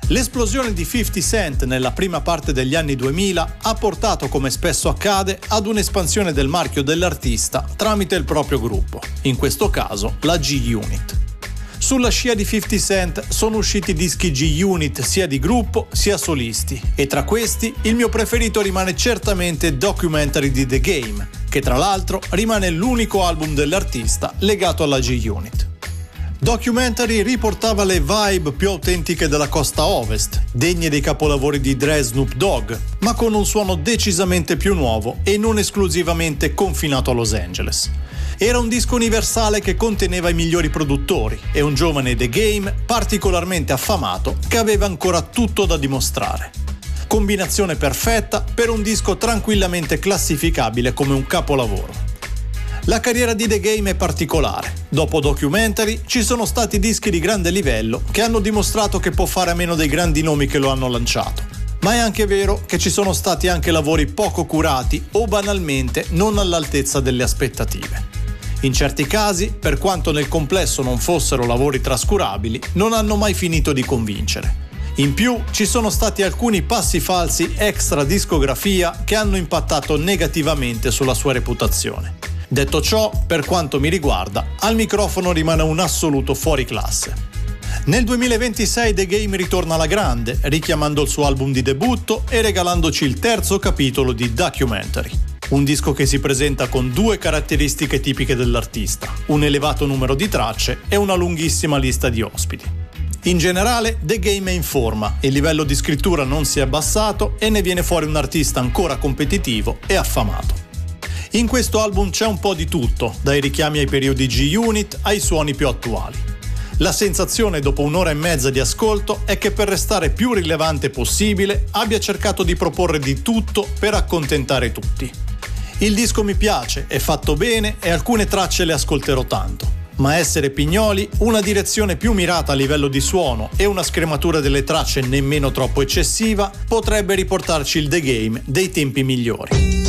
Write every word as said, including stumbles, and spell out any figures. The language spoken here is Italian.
L'esplosione di fifty Cent nella prima parte degli anni duemila ha portato, come spesso accade, ad un'espansione del marchio dell'artista tramite il proprio gruppo, in questo caso la G-Unit. Sulla scia di fifty Cent sono usciti dischi G-Unit sia di gruppo sia solisti, e tra questi il mio preferito rimane certamente Documentary di The Game, che tra l'altro rimane l'unico album dell'artista legato alla G-Unit. Documentary riportava le vibe più autentiche della costa ovest, degne dei capolavori di Dre e Snoop Dogg, ma con un suono decisamente più nuovo e non esclusivamente confinato a Los Angeles. Era un disco universale che conteneva i migliori produttori e un giovane The Game particolarmente affamato che aveva ancora tutto da dimostrare. Combinazione perfetta per un disco tranquillamente classificabile come un capolavoro. La carriera di The Game è particolare. Dopo Documentary ci sono stati dischi di grande livello che hanno dimostrato che può fare a meno dei grandi nomi che lo hanno lanciato. Ma è anche vero che ci sono stati anche lavori poco curati o banalmente non all'altezza delle aspettative. In certi casi, per quanto nel complesso non fossero lavori trascurabili, non hanno mai finito di convincere. In più, ci sono stati alcuni passi falsi extra discografia che hanno impattato negativamente sulla sua reputazione. Detto ciò, per quanto mi riguarda, al microfono rimane un assoluto fuoriclasse. Nel duemilaventisei The Game ritorna alla grande, richiamando il suo album di debutto e regalandoci il terzo capitolo di Documentary. Un disco che si presenta con due caratteristiche tipiche dell'artista, un elevato numero di tracce e una lunghissima lista di ospiti. In generale, The Game è in forma, il livello di scrittura non si è abbassato e ne viene fuori un artista ancora competitivo e affamato. In questo album c'è un po' di tutto, dai richiami ai periodi G-Unit ai suoni più attuali. La sensazione dopo un'ora e mezza di ascolto è che per restare più rilevante possibile abbia cercato di proporre di tutto per accontentare tutti. Il disco mi piace, è fatto bene e alcune tracce le ascolterò tanto. Ma essere pignoli, una direzione più mirata a livello di suono e una scrematura delle tracce nemmeno troppo eccessiva potrebbe riportarci il The Game dei tempi migliori.